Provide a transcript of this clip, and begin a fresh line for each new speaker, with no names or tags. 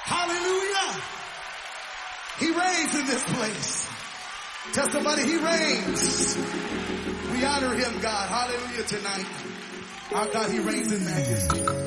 Hallelujah. He reigns in this place. Tell somebody he reigns. We honor him, God. Hallelujah tonight. Our God, he reigns in majesty.